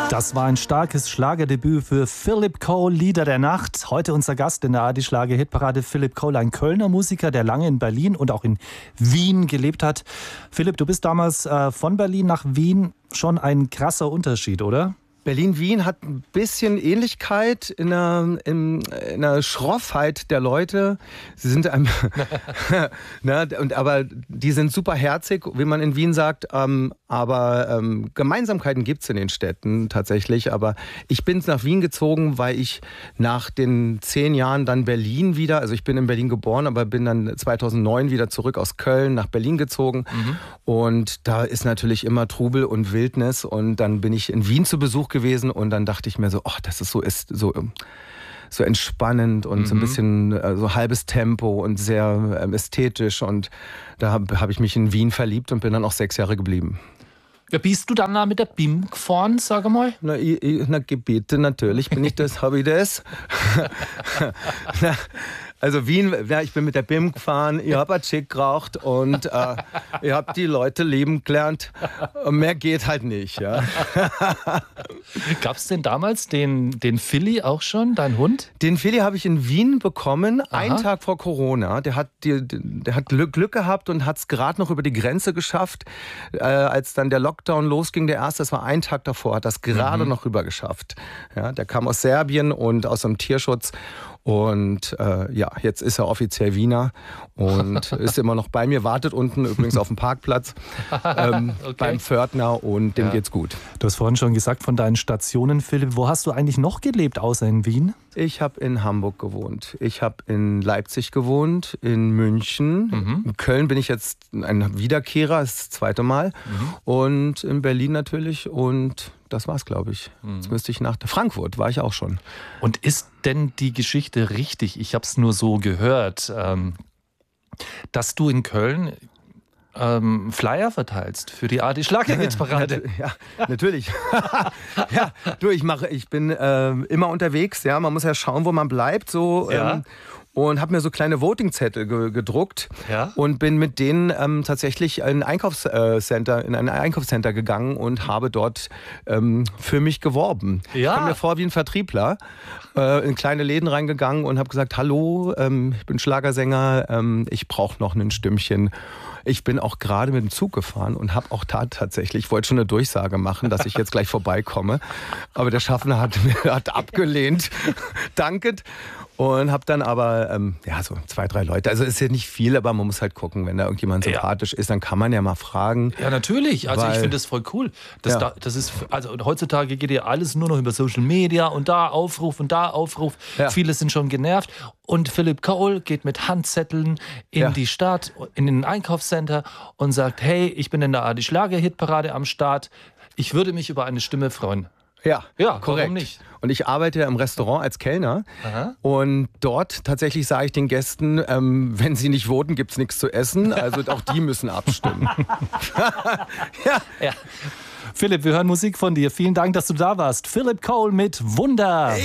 Das war ein starkes Schlagerdebüt für Philip Cole, Lieder der Nacht. Heute unser Gast in der ARD-Schlager-Hitparade, Philip Cole, ein Kölner Musiker, der lange in Berlin und auch in Wien gelebt hat. Philipp, du bist damals von Berlin nach Wien, schon ein krasser Unterschied, oder? Berlin-Wien hat ein bisschen Ähnlichkeit in der Schroffheit der Leute. Sie sind aber die sind super herzig, wie man in Wien sagt. Aber Gemeinsamkeiten gibt es in den Städten tatsächlich. Aber ich bin nach Wien gezogen, weil ich nach den 10 Jahren dann Berlin wieder, also ich bin in Berlin geboren, aber bin dann 2009 wieder zurück aus Köln nach Berlin gezogen. Und da ist natürlich immer Trubel und Wildnis. Und dann bin ich in Wien zu Besuch gewesen und dann dachte ich mir so, das ist so entspannend und so ein bisschen so halbes Tempo und sehr ästhetisch, und da hab ich mich in Wien verliebt und bin dann auch 6 Jahre geblieben. Ja, bist du dann da mit der BIM gefahren, sag mal? Na, Gebete, natürlich bin ich das, habe ich das. Also Wien, ja, ich bin mit der BIM gefahren, ich habe ein Chick geraucht und ich habe die Leute lieben gelernt. Mehr geht halt nicht. Ja. Gab es denn damals den Philly auch schon, dein Hund? Den Philly habe ich in Wien bekommen, einen Tag vor Corona. Der hat Glück gehabt und hat es gerade noch über die Grenze geschafft. Als dann der Lockdown losging, der erste, das war einen Tag davor, hat das gerade noch rüber geschafft. Ja, der kam aus Serbien und aus dem Tierschutz. Und jetzt ist er offiziell Wiener und ist immer noch bei mir, wartet unten übrigens auf dem Parkplatz beim Pförtner, und dem geht's gut. Du hast vorhin schon gesagt von deinen Stationen, Philipp. Wo hast du eigentlich noch gelebt, außer in Wien? Ich habe in Hamburg gewohnt, ich habe in Leipzig gewohnt, in München. In Köln bin ich jetzt ein Wiederkehrer, das 2. Mal. Und in Berlin natürlich, und das war's, glaube ich. Jetzt müsste ich nach Frankfurt, war ich auch schon. Und ist denn die Geschichte richtig? Ich habe es nur so gehört, dass du in Köln Flyer verteilst für die ARD-Schlager-Hitparade. Ja, natürlich. Ja, du, ich bin immer unterwegs. Ja, man muss ja schauen, wo man bleibt. So. Ja. Und habe mir so kleine Voting-Zettel gedruckt und bin mit denen tatsächlich in ein Einkaufscenter gegangen und habe dort für mich geworben. Ja. Ich komme mir vor wie ein Vertriebler, in kleine Läden reingegangen und habe gesagt, hallo, ich bin Schlagersänger, ich brauche noch ein Stimmchen. Ich bin auch gerade mit dem Zug gefahren und habe auch tatsächlich, ich wollte schon eine Durchsage machen, dass ich jetzt gleich vorbeikomme. Aber der Schaffner hat abgelehnt, dankend. Und habe dann aber, so 2, 3 Leute. Also ist ja nicht viel, aber man muss halt gucken, wenn da irgendjemand sympathisch ist, dann kann man ja mal fragen. Ja, natürlich. Also ich finde das voll cool. Das ist, also heutzutage geht ja alles nur noch über Social Media und da Aufruf und da Aufruf. Ja. Viele sind schon genervt. Und Philip Cole geht mit Handzetteln in die Stadt, in den Einkaufscenter und sagt, hey, ich bin in der ARD-Schlager-Hitparade am Start. Ich würde mich über eine Stimme freuen. Ja, korrekt. Warum nicht? Und ich arbeite ja im Restaurant als Kellner. Und dort tatsächlich sage ich den Gästen, wenn sie nicht voten, gibt es nichts zu essen. Also auch die müssen abstimmen. Ja. Philipp, wir hören Musik von dir. Vielen Dank, dass du da warst. Philip Cole mit Wunder.